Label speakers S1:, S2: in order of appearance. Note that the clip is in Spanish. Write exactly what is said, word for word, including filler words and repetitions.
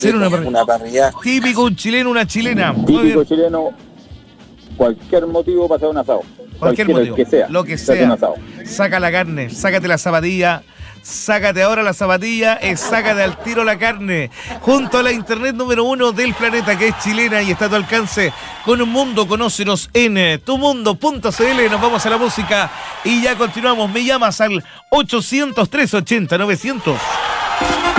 S1: Hacer una, parri-
S2: una parrilla.
S1: Típico un chileno, una chilena. Muy
S2: Típico
S1: bien.
S2: chileno, cualquier motivo para hacer un asado.
S1: Cualquier
S2: Cualquiera,
S1: motivo.
S2: el que sea.
S1: Lo que
S2: se hace
S1: sea.
S2: un asado.
S1: Saca la carne, sácate la zapatilla. Sácate ahora la zapatilla, eh, sácate al tiro la carne. Junto a la internet número uno del planeta, que es chilena y está a tu alcance. Con un mundo, conócenos en eh, tu mundo punto c l. Nos vamos a la música y ya continuamos. Me llamas al ochocientos, trescientos ochenta, novecientos.